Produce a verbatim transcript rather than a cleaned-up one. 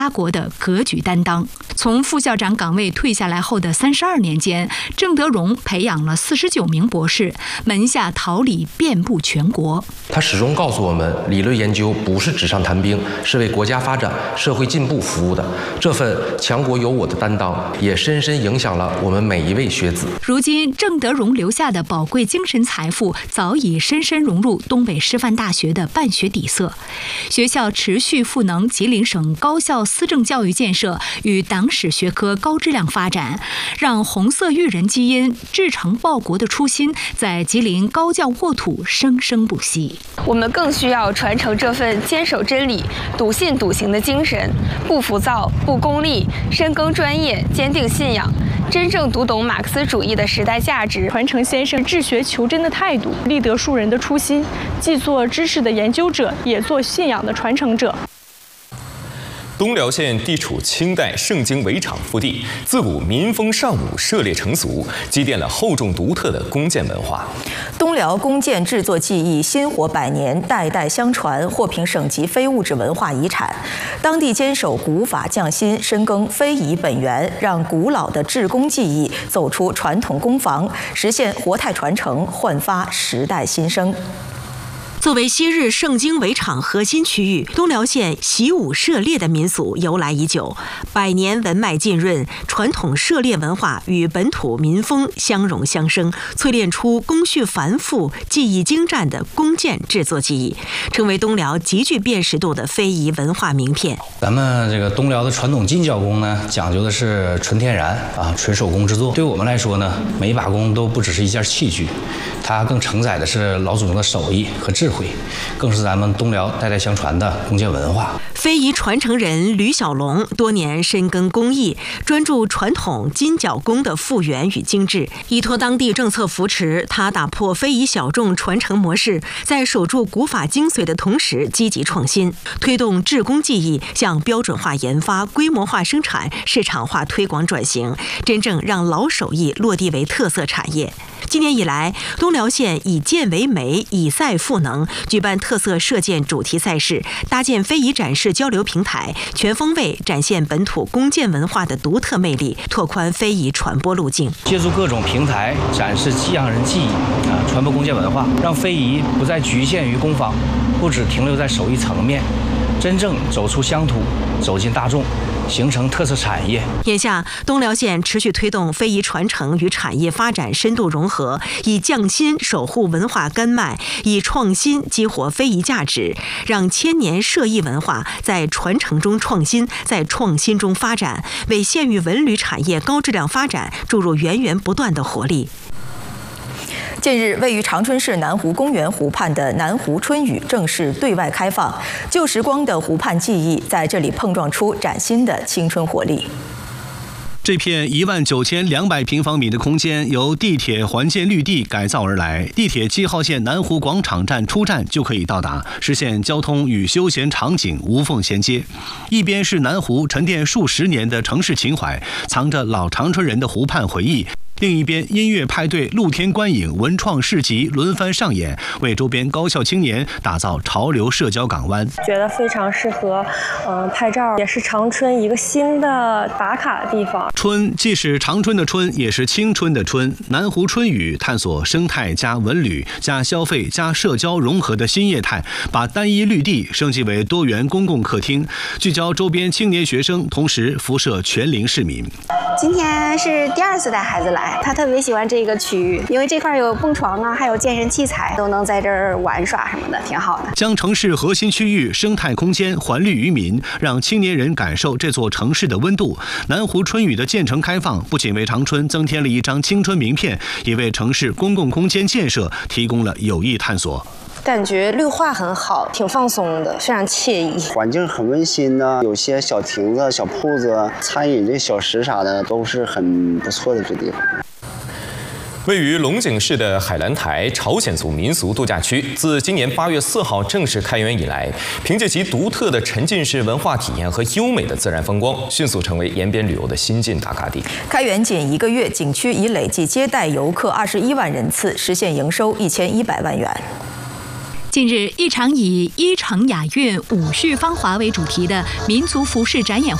家国的格局担当。从副校长岗位退下来后的三十二年间，郑德荣培养了四十九名博士，门下桃李遍布全国。 他始终告诉我们，理论研究不是纸上谈兵，是为国家发展、社会进步服务的。这份强国有我的担当，也深深影响了我们每一位学子。 如今，郑德荣留下的宝贵精神财富，早已深深融入东北师范大学的办学底色。学校持续赋能吉林省高校思政教育建设与党史学科高质量发展，让红色育人基因、志诚报国的初心在吉林高教沃土生生不息。 我们更需要传承这份坚守真理、笃信笃行的精神，不浮躁、不功利，深耕专业，坚定信仰，真正读懂马克思主义的时代价值， 传承先生治学求真的态度，立德树人的初心，既做知识的研究者，也做信仰的传承者。 东辽县地处清代盛京围场腹地，自古民风尚武，涉猎成俗，积淀了厚重独特的弓箭文化。 东辽弓箭制作技艺薪火百年，代代相传，获评省级非物质文化遗产。当地坚守古法匠心，深耕非遗本源，让古老的制弓技艺走出传统工坊，实现活态传承，焕发时代新生。 作为昔日盛京围场核心区域，东辽县习武射猎的民俗由来已久，百年文脉浸润，传统射猎文化与本土民风相融相生，淬炼出工序繁复、技艺精湛的弓箭制作技艺，成为东辽极具辨识度的非遗文化名片。 咱们这个东辽的传统金角弓呢，讲究的是纯天然啊，纯手工制作。对我们来说呢，每一把弓都不只是一件器具，它更承载的是老祖宗的手艺和智慧。更是咱们东辽代代相传的弓箭文化。 非遗传承人吕小龙多年深耕工艺，专注传统金角弓的复原与精致。依托当地政策扶持，他打破非遗小众传承模式，在守住古法精髓的同时积极创新，推动制弓技艺向标准化研发、规模化生产、市场化推广转型，真正让老手艺落地为特色产业。今年以来，东辽县以箭为媒，以赛赋能，举办特色射箭主题赛事，搭建非遗展示交流平台，全方位展现本土弓箭文化的独特魅力，拓宽非遗传播路径。 借助各种平台展示西洋人技艺啊，传播弓箭文化，让非遗不再局限于工坊，不只停留在手艺层面，真正走出乡土，走进大众，形成特色产业。 眼下，东辽县持续推动非遗传承与产业发展深度融合，以匠心守护文化根脉，以创新激活非遗价值，让千年射艺文化在传承中创新，在创新中发展，为县域文旅产业高质量发展注入源源不断的活力。 近日，位于长春市南湖公园湖畔的南湖春雨正式对外开放，旧时光的湖畔记忆在这里碰撞出崭新的青春活力。 这片一万九千两百平方米的空间由地铁环建绿地改造而来，地铁七号线南湖广场站出站就可以到达，实现交通与休闲场景无缝衔接。一边是南湖沉淀数十年的城市情怀，藏着老长春人的湖畔回忆。另一边，音乐派对、露天观影、文创市集轮番上演，为周边高校青年打造潮流社交港湾。 觉得非常适合，嗯、呃，拍照，也是长春一个新的打卡地方。 春既是长春的春，也是青春的春。南湖春雨探索生态加文旅加消费加社交融合的新业态，把单一绿地升级为多元公共客厅，聚焦周边青年学生，同时辐射全龄市民。 今天是第二次带孩子来，他特别喜欢这个区域，因为这块有蹦床啊，还有健身器材，都能在这儿玩耍什么的，挺好的。 将城市核心区域生态空间还绿于民，让青年人感受这座城市的温度。南湖春雨的建成开放，不仅为长春增添了一张青春名片，也为城市公共空间建设提供了有益探索。 感觉绿化很好，挺放松的，非常惬意。 环境很温馨呢，有些小亭子、小铺子、餐饮这小食啥的都是很不错的这地方。 位于龙井市的海兰台朝鲜族民俗度假区，自今年八月四号正式开园以来，凭借其独特的沉浸式文化体验和优美的自然风光，迅速成为延边旅游的新晋打卡地。 开园仅一个月，景区已累计接待游客二十一万人次，实现营收一千一百万元。 近日，一场以“一城雅韵，五序芳华”为主题的民族服饰展演